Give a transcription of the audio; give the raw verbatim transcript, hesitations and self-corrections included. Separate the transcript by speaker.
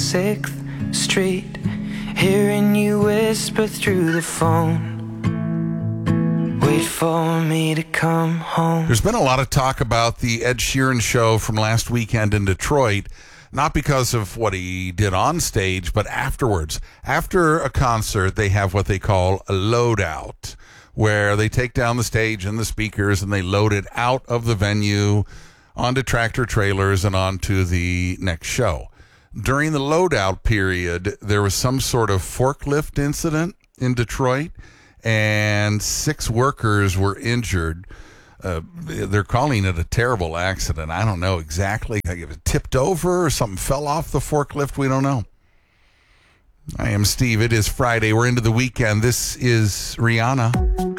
Speaker 1: sixth Street, hearing you whisper through the phone, wait for me to come home.
Speaker 2: There's been a lot of talk about the Ed Sheeran show from last weekend in Detroit, not because of what he did on stage, but afterwards. After a concert, they have what they call a loadout, where they take down the stage and the speakers and they load it out of the venue onto tractor trailers and onto the next show. During the loadout period, there was some sort of forklift incident in Detroit, and six workers were injured. Uh, they're calling it a terrible accident. I don't know exactly. Like if it tipped over or something fell off the forklift, we don't know. I am Steve. It is Friday. We're into the weekend. This is Rihanna.